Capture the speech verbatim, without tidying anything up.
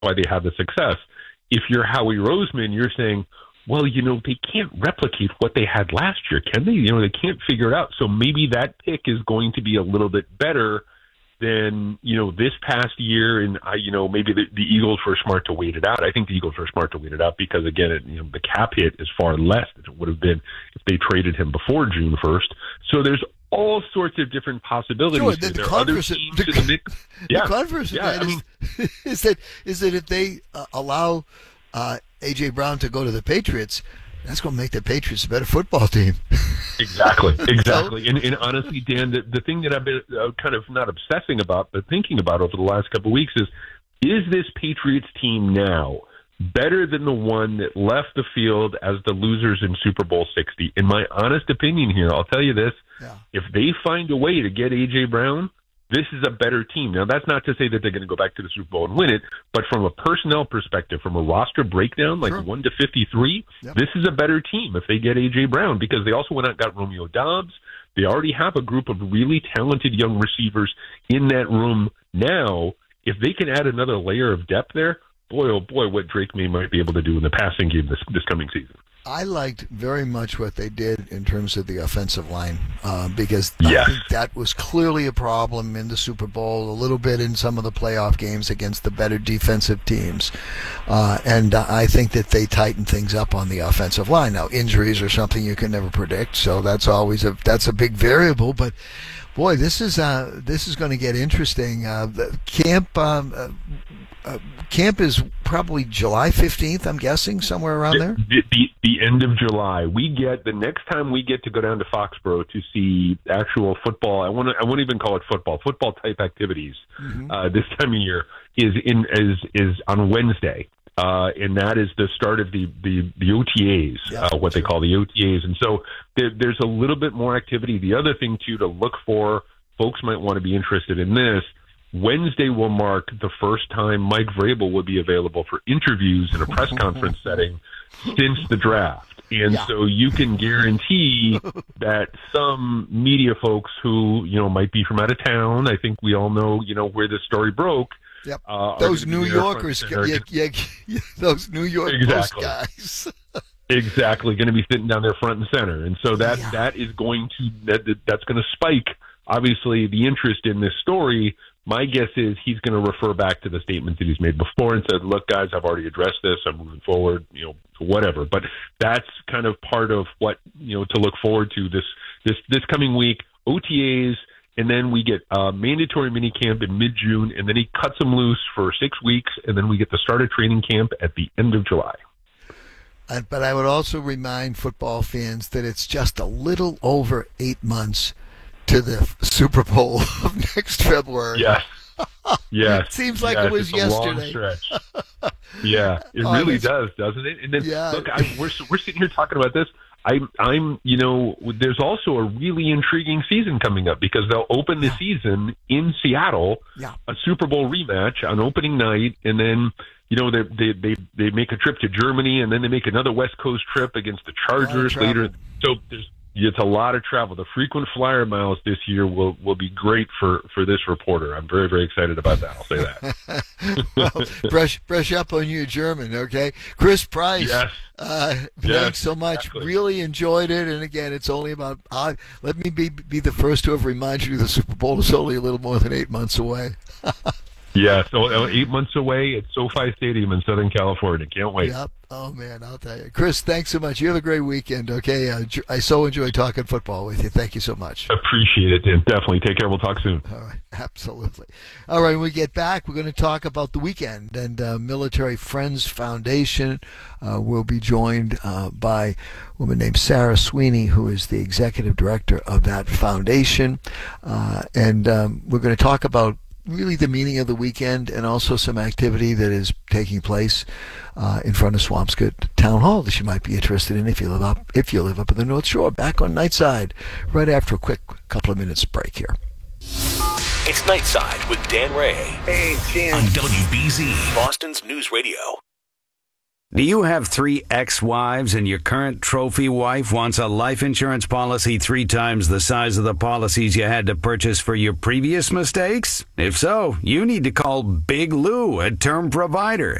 why they have the success. If you're Howie Roseman, you're saying, well, you know, they can't replicate what they had last year, can they? You know, they can't figure it out. So maybe that pick is going to be a little bit better than, you know, this past year. And, I, you know, maybe the, the Eagles were smart to wait it out. I think the Eagles were smart to wait it out because, again, it, you know, the cap hit is far less than it would have been if they traded him before June first. So there's all sorts of different possibilities. Sure, the, the there converse, are other teams the, in the mix. Yeah. The converse yeah, of that I mean, is, is that is that if they uh, allow uh, A J. Brown to go to the Patriots, that's going to make the Patriots a better football team. Exactly, exactly. and, and honestly, Dan, the, the thing that I've been uh, kind of not obsessing about, but thinking about over the last couple of weeks is, is this Patriots team now better than the one that left the field as the losers in Super Bowl sixty? In my honest opinion here, I'll tell you this. Yeah. If they find a way to get A J. Brown, this is a better team. Now, that's not to say that they're going to go back to the Super Bowl and win it, but from a personnel perspective, from a roster breakdown, like sure. one to fifty-three, yep. This is a better team if they get A J. Brown, because they also went out and got Romeo Doubs. They already have a group of really talented young receivers in that room now. If they can add another layer of depth there, boy, oh boy, what Drake May might be able to do in the passing game this, this coming season. I liked very much what they did in terms of the offensive line uh, because yes. I think that was clearly a problem in the Super Bowl, a little bit in some of the playoff games against the better defensive teams. Uh, and uh, I think that they tightened things up on the offensive line. Now, injuries are something you can never predict, so that's always a that's a big variable. But boy, this is uh, this is going to get interesting. Uh, the camp. Um, uh, Uh, camp is probably July fifteenth, I'm guessing, somewhere around there? The, the, the end of July. We get, the next time we get to go down to Foxborough to see actual football, I want to, I won't even call it football, football-type activities mm-hmm. uh, this time of year is in is is on Wednesday. Uh, and that is the start of the, the, the O T As, yeah, uh, what sure. they call the O T As. And so there, there's a little bit more activity. The other thing, too, to look for, folks might want to be interested in this, Wednesday will mark the first time Mike Vrabel will be available for interviews in a press conference setting since the draft. And yeah. so you can guarantee that some media folks who, you know, might be from out of town, I think we all know, you know, where this story broke. Yep. Uh, those New Yorkers, yeah, yeah, yeah, those New York exactly. Post guys. Exactly, going to be sitting down there front and center. And so that yeah. that is going to, that that's going to spike, obviously, the interest in this story. My guess is he's going to refer back to the statements that he's made before and said, look, guys, I've already addressed this. I'm moving forward, you know, whatever. But that's kind of part of what, you know, to look forward to this this, this coming week, O T As, and then we get a mandatory minicamp in mid-June, and then he cuts them loose for six weeks, and then we get the start of training camp at the end of July. Uh, but I would also remind football fans that it's just a little over eight months to the Super Bowl of next February. Yes. Yes. It seems like yes, it was it's yesterday. A long stretch. Yeah, it oh, really does, doesn't it? And then yeah. look, I, we're we're sitting here talking about this. I'm, I'm, you know, there's also a really intriguing season coming up because they'll open the yeah. season in Seattle, yeah. a Super Bowl rematch on opening night, and then, you know, they they they they make a trip to Germany, and then they make another West Coast trip against the Chargers later. So there's. It's a lot of travel. The frequent flyer miles this year will, will be great for, for this reporter. I'm very, very excited about that. I'll say that. Well, brush brush up on your German, okay? Chris Price, yes. uh, yes, thanks so much. Exactly. Really enjoyed it. And again, it's only about, uh, let me be be the first to have reminded you the Super Bowl is only a little more than eight months away. Yeah, so eight months away at SoFi Stadium in Southern California. Can't wait. Yep. Oh, man, I'll tell you. Chris, thanks so much. You have a great weekend, okay? Uh, I so enjoy talking football with you. Thank you so much. Appreciate it, Dan. Definitely. Take care. We'll talk soon. All right. Absolutely. All right, when we get back, we're going to talk about the weekend. And uh, Military Friends Foundation uh, will be joined uh, by a woman named Sarah Sweeney, who is the executive director of that foundation. Uh, and um, we're going to talk about really the meaning of the weekend and also some activity that is taking place uh, in front of Swampscott Town Hall that you might be interested in if you live up if you live up in the North Shore. Back on Nightside right after a quick couple of minutes break here. It's Nightside with Dan Ray. Hey, Jim. On W B Z, Boston's News Radio. Do you have three ex-wives and your current trophy wife wants a life insurance policy three times the size of the policies you had to purchase for your previous mistakes? If so, you need to call Big Lou at Term Provider.